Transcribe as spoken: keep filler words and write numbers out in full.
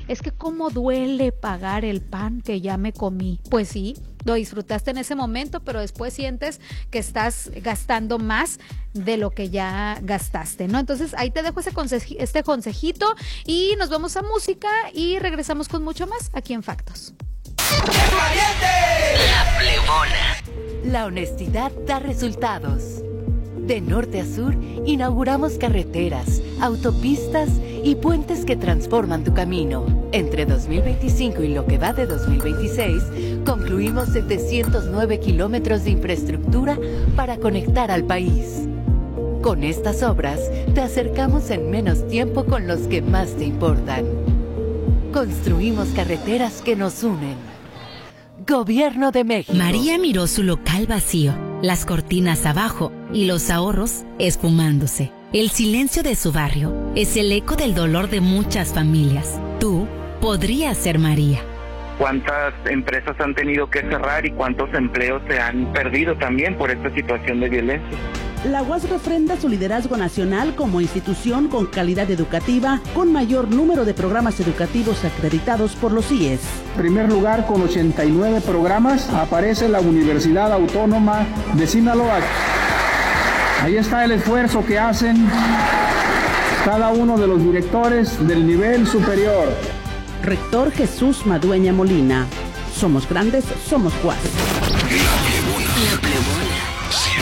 es que cómo duele pagar el pan que ya me comí. Pues sí, lo disfrutaste en ese momento, pero después sientes que estás gastando más de lo que ya gastaste, ¿no? Entonces ahí te dejo ese conseji- este consejito y nos vamos a música y regresamos con mucho más aquí en Factos. La Plebona. La honestidad da resultados. De norte a sur, inauguramos carreteras, autopistas y puentes que transforman tu camino. Entre dos mil veinticinco y lo que va de dos mil veintiséis, concluimos setecientos nueve kilómetros de infraestructura para conectar al país. Con estas obras, te acercamos en menos tiempo con los que más te importan. Construimos carreteras que nos unen. Gobierno de México. María miró su local vacío, las cortinas abajo y los ahorros esfumándose. El silencio de su barrio es el eco del dolor de muchas familias. Tú podrías ser María. ¿Cuántas empresas han tenido que cerrar y cuántos empleos se han perdido también por esta situación de violencia? La U A S refrenda su liderazgo nacional como institución con calidad educativa, con mayor número de programas educativos acreditados por los I E S. En primer lugar, con ochenta y nueve programas, aparece la Universidad Autónoma de Sinaloa. Ahí está el esfuerzo que hacen cada uno de los directores del nivel superior. Rector Jesús Madueña Molina. Somos grandes, somos U A S. La Plebona. La Plebona.